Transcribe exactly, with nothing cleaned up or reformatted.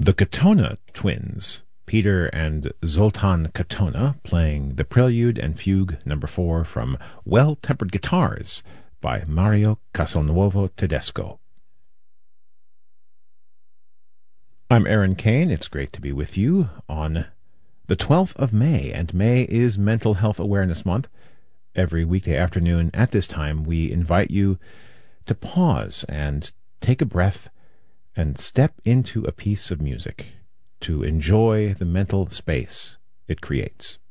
The Katona Twins, Peter and Zoltan Katona, playing the Prelude and Fugue number four from Well-Tempered Guitars by Mario Castelnuovo Tedesco. I'm Aaron Kane. It's great to be with you on the twelfth of May, and May is Mental Health Awareness Month. Every weekday afternoon at this time, we invite you to pause and take a breath and step into a piece of music to enjoy the mental space it creates.